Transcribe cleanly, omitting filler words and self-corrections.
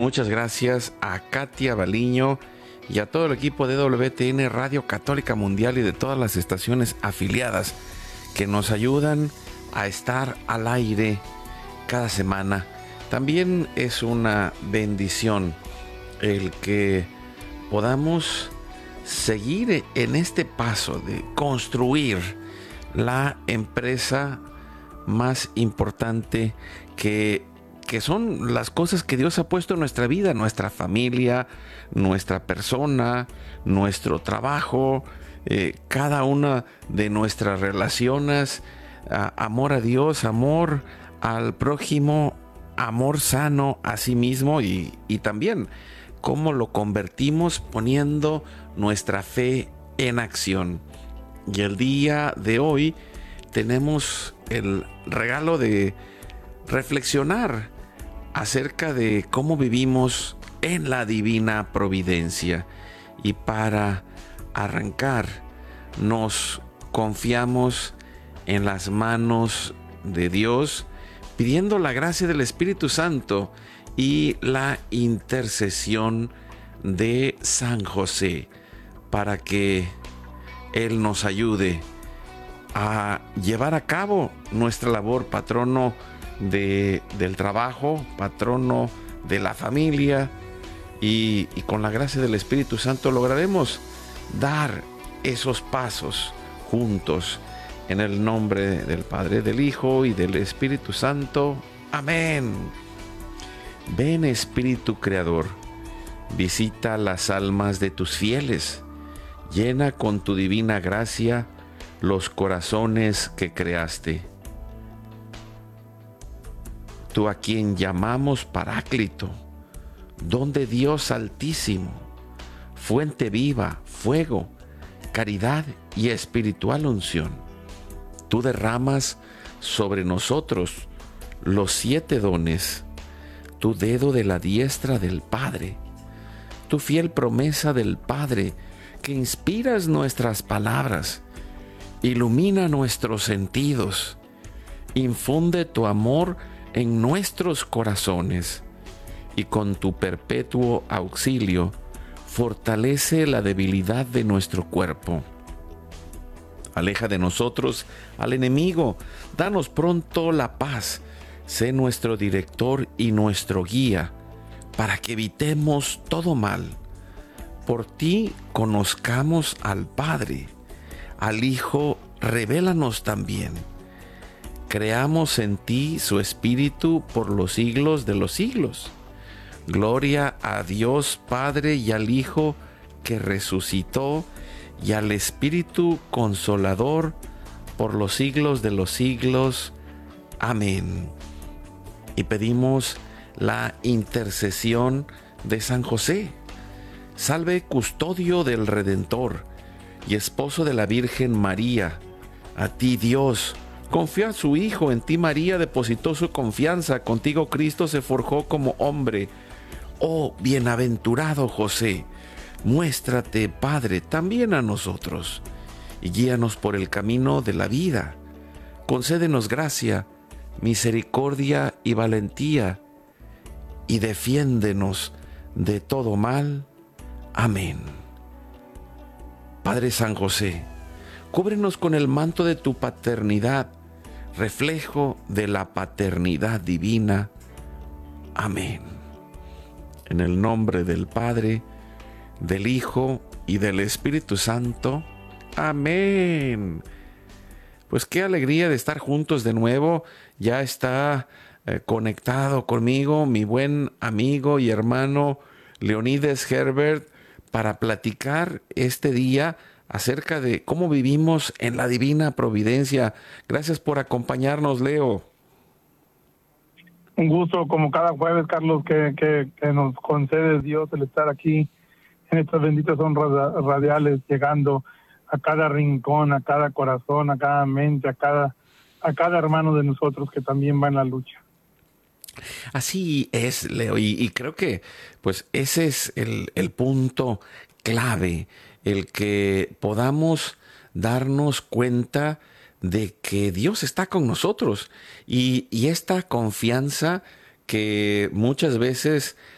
Muchas gracias a Katia Baliño y a todo el equipo de WTN Radio Católica Mundial y de todas las estaciones afiliadas que nos ayudan a estar al aire cada semana. También es una bendición el que podamos seguir en este paso de construir la empresa más importante que son las cosas que Dios ha puesto en nuestra vida, nuestra familia, nuestra persona, nuestro trabajo, cada una de nuestras relaciones, amor a Dios, amor al prójimo, amor sano a sí mismo y también cómo lo convertimos poniendo nuestra fe en acción. Y el día de hoy tenemos el regalo de reflexionar acerca de cómo vivimos en la divina providencia. Y para arrancar, nos confiamos en las manos de Dios, pidiendo la gracia del Espíritu Santo y la intercesión de San José para que Él nos ayude a llevar a cabo nuestra labor, patrono del trabajo, patrono de la familia, y con la gracia del Espíritu Santo lograremos dar esos pasos juntos en el nombre del Padre, del Hijo y del Espíritu Santo. Amén. Ven, Espíritu Creador, visita las almas de tus fieles, llena con tu divina gracia los corazones que creaste. Tú a quien llamamos Paráclito, don de Dios Altísimo, fuente viva, fuego, caridad y espiritual unción. Tú derramas sobre nosotros los 7 dones, tu dedo de la diestra del Padre, tu fiel promesa del Padre, que inspiras nuestras palabras, ilumina nuestros sentidos, infunde tu amor en nuestros corazones y con tu perpetuo auxilio fortalece la debilidad de nuestro cuerpo. Aleja de nosotros al enemigo, danos pronto la paz, sé nuestro director y nuestro guía, para que evitemos todo mal. Por ti conozcamos al Padre, al Hijo revélanos también. Creamos en ti su Espíritu por los siglos de los siglos. Gloria a Dios Padre y al Hijo que resucitó y al Espíritu Consolador por los siglos de los siglos. Amén. Y pedimos la intercesión de San José. Salve, custodio del Redentor y esposo de la Virgen María. A ti Dios confió a su Hijo, en ti María depositó su confianza, contigo Cristo se forjó como hombre. Oh bienaventurado José, muéstrate, Padre, también a nosotros, y guíanos por el camino de la vida. Concédenos gracia, misericordia y valentía, y defiéndenos de todo mal. Amén. Padre San José, cúbrenos con el manto de tu paternidad, reflejo de la paternidad divina. Amén. En el nombre del Padre, del Hijo y del Espíritu Santo. Amén. Pues qué alegría de estar juntos de nuevo. Ya está conectado conmigo mi buen amigo y hermano Leonides Herbert para platicar este día acerca de cómo vivimos en la divina providencia. Gracias por acompañarnos, Leo. Un gusto, como cada jueves, Carlos, que nos concede Dios el estar aquí en estas benditas ondas radiales, llegando a cada rincón, a cada corazón, a cada mente, a cada hermano de nosotros que también va en la lucha. Así es, Leo, y creo que pues ese es el punto clave, el que podamos darnos cuenta de que Dios está con nosotros y esta confianza que muchas veces